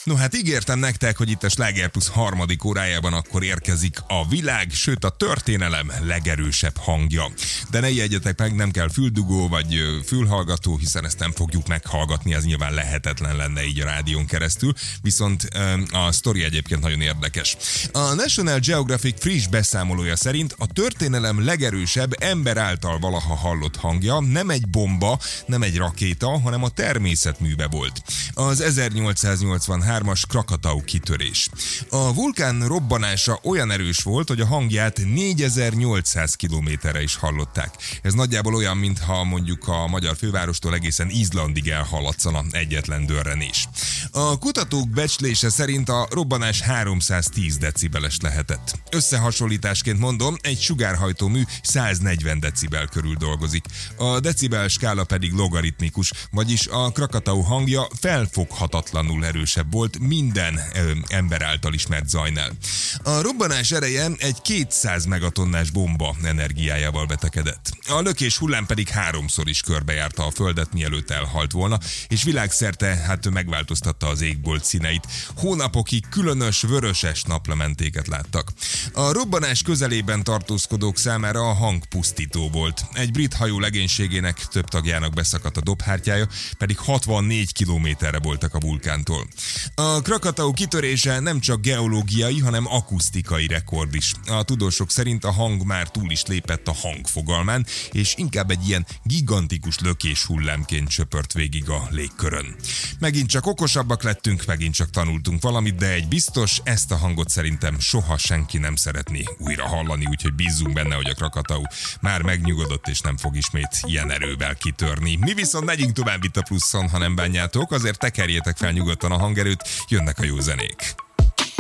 No hát ígértem nektek, hogy itt a Sláger Plus harmadik órájában akkor érkezik a világ, sőt a történelem legerősebb hangja. De ne ijedjetek meg, nem kell füldugó vagy fülhallgató, hiszen ezt nem fogjuk meghallgatni, ez nyilván lehetetlen lenne így a rádión keresztül, viszont a sztori egyébként nagyon érdekes. A National Geographic friss beszámolója szerint a történelem legerősebb ember által valaha hallott hangja nem egy bomba, nem egy rakéta, hanem a természetműve volt. Az 1883-as Krakatau kitörés. A vulkán robbanása olyan erős volt, hogy a hangját 4800 kilométerre is hallották. Ez nagyjából olyan, mintha mondjuk a magyar fővárostól egészen Izlandig elhallatszana egyetlen dörrenés. A kutatók becslése szerint a robbanás 310 decibeles lehetett. Összehasonlításként mondom, egy sugárhajtómű 140 decibel körül dolgozik. A decibel skála pedig logaritmikus, vagyis a Krakatau hangja felfoghatatlanul erősebb volt minden ember által ismert zajnál. A robbanás ereje egy 200 megatonnás bomba energiájával vetekedett. A lökés hullám pedig 3-szor is körbejárta a földet, mielőtt elhalt volna, és világszerte megváltoztatta az égbolt színeit. Hónapokig különös vöröses naplementéket láttak. A robbanás közelében tartózkodók számára a hang pusztító volt. Egy brit hajó legénységének több tagjának beszakadt a dobhártyája, pedig 64 kilométerre voltak a vulkántól. A Krakatau kitörése nem csak geológiai, hanem akusztikai rekord is. A tudósok szerint a hang már túl is lépett a hang fogalmán, és inkább egy ilyen gigantikus lökés hullámként söpört végig a légkörön. Megint csak okosabbak lettünk, megint csak tanultunk valamit, de egy biztos, ezt a hangot szerintem soha senki nem szeretné újra hallani, úgyhogy bízzunk benne, hogy a Krakatau már megnyugodott és nem fog ismét ilyen erővel kitörni. Mi viszont megyünk tovább itt a Pluszon, ha nem bánjátok, azért tekerjétek fel nyugodtan a hangerőt, jönnek a jó zenék.